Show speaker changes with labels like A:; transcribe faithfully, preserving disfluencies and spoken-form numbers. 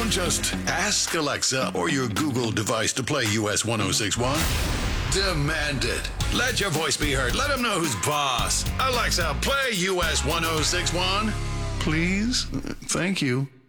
A: Don't just ask Alexa or your Google device to play U S one oh six one. Demand it. Let your voice be heard. Let them know who's boss. Alexa, play U S one oh six one. Please? Thank you.